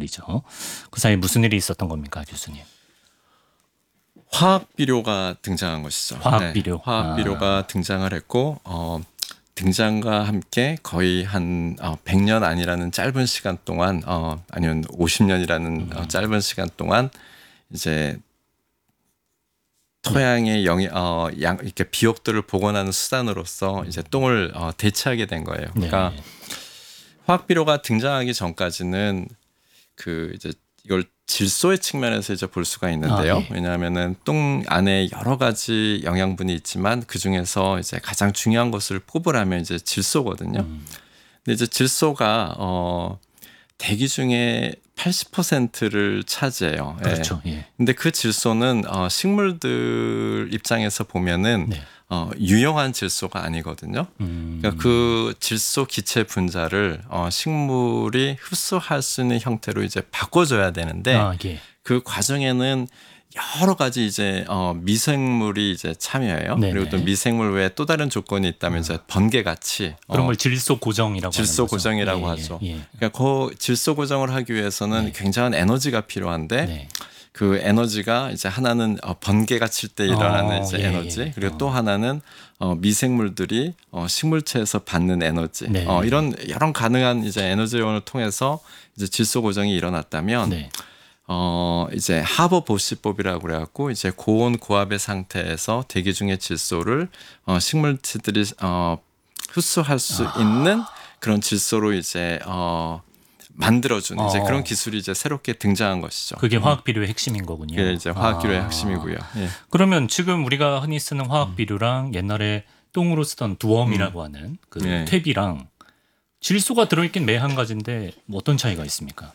말이죠. 그 사이에 무슨 일이 있었던 겁니까, 교수님? 화학 비료가 등장한 것이죠. 화학 비료. 화학 비료가 등장을 했고 등장과 함께 거의 한 100년 아니라는 짧은 시간 동안 아니면 50년이라는 짧은 시간 동안 이제 토양의 이렇게 비옥들을 복원하는 수단으로서 이제 똥을 대체하게 된 거예요. 그러니까 화학 비료가 등장하기 전까지는 이제 이걸 질소의 측면에서 이제 볼 수가 있는데요. 왜냐하면은 똥 안에 여러 가지 영양분이 있지만 그 중에서 이제 가장 중요한 것을 뽑으라면 이제 질소거든요. 근데 이제 질소가 대기 중에 80%를 차지해요. 그렇죠. 근데 그 질소는 식물들 입장에서 보면은 유용한 질소가 아니거든요. 그러니까 그 질소 기체 분자를 식물이 흡수할 수 있는 형태로 이제 바꿔줘야 되는데 그 과정에는 여러 가지 이제 미생물이 이제 참여해요. 그리고 또 미생물 외에 또 다른 조건이 있다면 이제 번개 같이 그런 걸 질소 고정이라고 질소 고정이라고 하죠. 그러니까 그 질소 고정을 하기 위해서는 굉장한 에너지가 필요한데 그 에너지가 이제 하나는 번개가 칠 때 일어나는 이제 에너지, 그리고 또 하나는 미생물들이 식물체에서 받는 에너지, 이런 여러 가능한 이제 에너지원을 통해서 이제 질소 고정이 일어났다면 이제 하버 보시법이라고 그래갖고 이제 고온 고압의 상태에서 대기 중의 질소를 식물체들이 흡수할 수 있는 그런 질소로 이제 만들어주는 이제 그런 기술이 이제 새롭게 등장한 것이죠. 그게 화학 비료의 핵심인 거군요. 그게 이제 화학 비료의 핵심이고요. 그러면 지금 우리가 흔히 쓰는 화학 비료랑 옛날에 똥으로 쓰던 두엄이라고 하는 그 퇴비랑 질소가 들어있긴 매 한 가지인데 뭐 어떤 차이가 있습니까?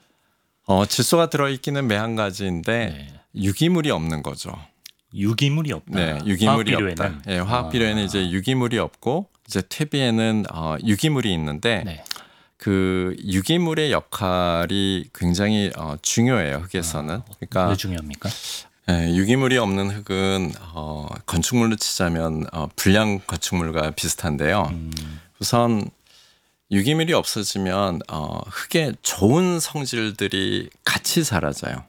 질소가 들어있기는 매 한 가지인데 유기물이 없는 거죠. 유기물이 없다. 네, 유기물이 없다. 화학 비료에는 이제 유기물이 없고 이제 퇴비에는 유기물이 있는데 그 유기물의 역할이 굉장히 중요해요. 흙에서는. 그러니까 왜 중요합니까? 유기물이 없는 흙은 건축물로 치자면 불량 건축물과 비슷한데요. 우선 유기물이 없어지면 흙의 좋은 성질들이 같이 사라져요.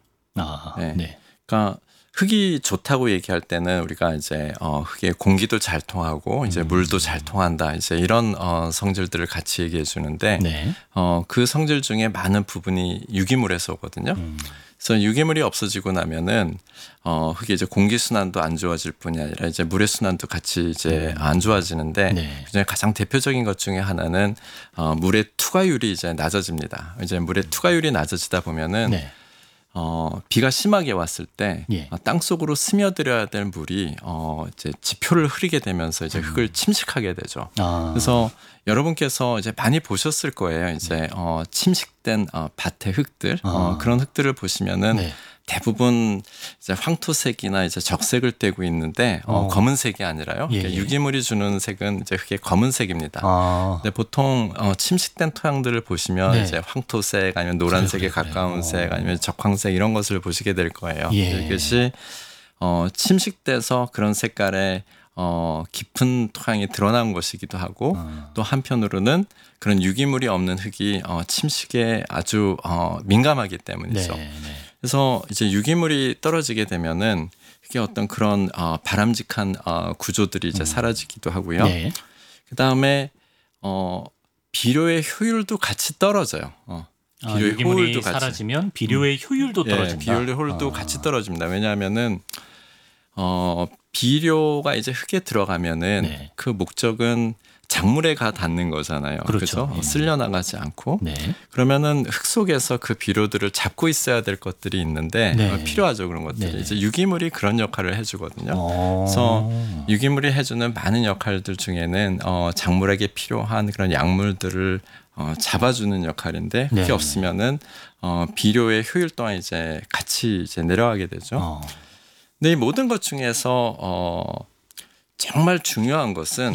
그러니까 흙이 좋다고 얘기할 때는 우리가 이제 흙의 공기도 잘 통하고 이제 물도 잘 통한다, 이제 이런 성질들을 같이 얘기해 주는데 그 성질 중에 많은 부분이 유기물에서 오거든요. 그래서 유기물이 없어지고 나면은 흙의 이제 공기 순환도 안 좋아질 뿐이 아니라 이제 물의 순환도 같이 이제 안 좋아지는데 그중에 가장 대표적인 것 중에 하나는 물의 투과율이 이제 낮아집니다. 이제 물의 투과율이 낮아지다 보면은 비가 심하게 왔을 때 땅 속으로 스며들어야 될 물이 이제 지표를 흐리게 되면서 이제 흙을 침식하게 되죠. 그래서 여러분께서 이제 많이 보셨을 거예요. 이제 침식된 밭의 흙들, 그런 흙들을 보시면은 대부분 이제 황토색이나 이제 적색을 띠고 있는데 검은색이 아니라요. 그러니까 유기물이 주는 색은 이제 흙의 검은색입니다. 근데 보통 침식된 토양들을 보시면 이제 황토색 아니면 노란색에 가까운 색 아니면 적황색 이런 것을 보시게 될 거예요. 이것이 침식돼서 그런 색깔의 깊은 토양이 드러난 것이기도 하고 또 한편으로는 그런 유기물이 없는 흙이 침식에 아주 민감하기 때문이죠. 그래서 이제 유기물이 떨어지게 되면은 그게 어떤 그런 바람직한 구조들이 이제 사라지기도 하고요. 그 다음에 비료의 효율도 같이 떨어져요. 비료의 유기물이 사라지면 비료의 효율도 떨어진다. 비료의 효율도 같이 떨어집니다. 왜냐하면은 비료가 이제 흙에 들어가면은 그 목적은 작물에 가 닿는 거잖아요. 그렇죠. 쓸려나가지 않고. 그러면은 흙 속에서 그 비료들을 잡고 있어야 될 것들이 있는데 필요하죠. 그런 것들이. 이제 유기물이 그런 역할을 해주거든요. 그래서 유기물이 해주는 많은 역할들 중에는 작물에게 필요한 그런 약물들을 잡아주는 역할인데 그게 없으면은 비료의 효율 또한 이제 같이 이제 내려가게 되죠. 근데 이 모든 것 중에서 정말 중요한 것은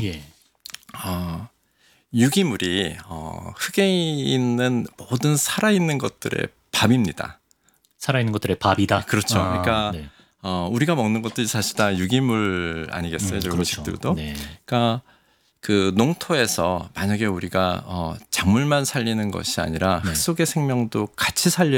유기물이 흙에 있는 모든 살아있는 것들의 밥입니다. 살아있는 것들의 밥이다. 그렇죠. 그러니까 우리가 먹는 것들이 사실 다 유기물 아니겠어요? 음식들도. 그러니까 그 농토에서 만약에 우리가 작물만 살리는 것이 아니라 흙 속의 생명도 같이 살려